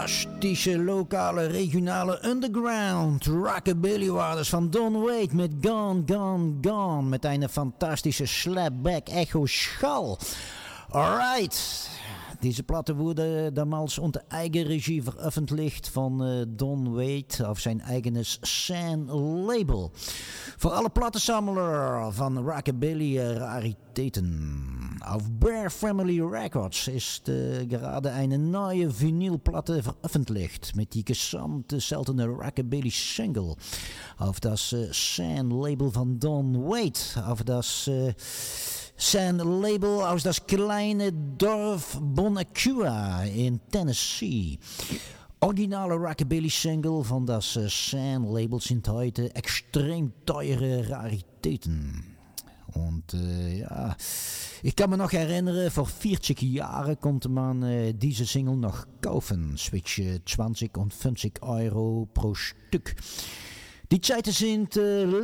fantastische lokale, regionale underground rockabilly waters van Don Wade met Gone, Gone, Gone. Met een fantastische slapback echo schal. Alright. Deze platten worden damals onder eigen regie veröffentlicht van Don Wade op zijn eigen San label. Voor alle plattensammelaar van rockabilly rariteiten. Auf Bear Family Records is gerade een nieuwe vinylplatte veröffentlicht met die gesamte seltene rockabilly single. Auf das San label van Don Wade. Auf das San label aus das kleine Dorf Bonacua in Tennessee. Originale rockabilly single van das San label sind heute extrem teure Raritäten. Und ja, ich kann me noch erinnern, vor 40 Jahren konnte man diese Single noch kaufen. Zwischen 20 und 50 Euro pro Stück. Die Zeiten sind